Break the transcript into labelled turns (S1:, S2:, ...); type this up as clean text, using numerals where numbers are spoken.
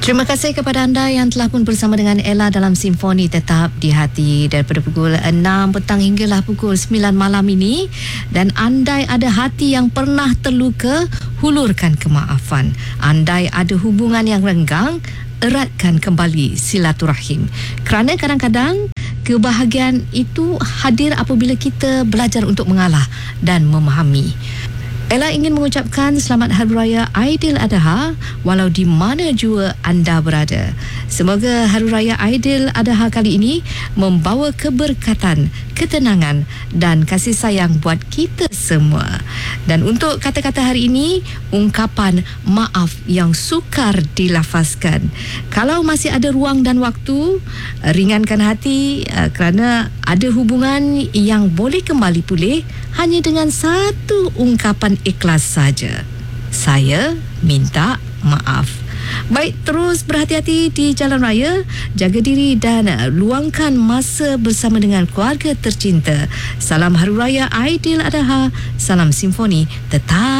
S1: Terima kasih kepada anda yang telah pun bersama dengan Ella dalam Simfoni Tetap di Hati daripada pukul 6 petang hinggalah pukul 9 malam ini. Dan andai ada hati yang pernah terluka, hulurkan kemaafan. Andai ada hubungan yang renggang, eratkan kembali silaturahim. Kerana kadang-kadang kebahagiaan itu hadir apabila kita belajar untuk mengalah dan memahami. Ella ingin mengucapkan selamat Hari Raya Aidiladha walau di mana jua anda berada. Semoga Hari Raya Aidiladha kali ini membawa keberkatan, ketenangan dan kasih sayang buat kita semua. Dan untuk kata-kata hari ini, ungkapan maaf yang sukar dilafazkan. Kalau masih ada ruang dan waktu, ringankan hati kerana ada hubungan yang boleh kembali pulih hanya dengan satu ungkapan ikhlas saja. Saya minta maaf. Baik, terus berhati-hati di jalan raya, jaga diri dan luangkan masa bersama dengan keluarga tercinta. Salam Hari Raya Aidiladha, salam Simfoni Tetap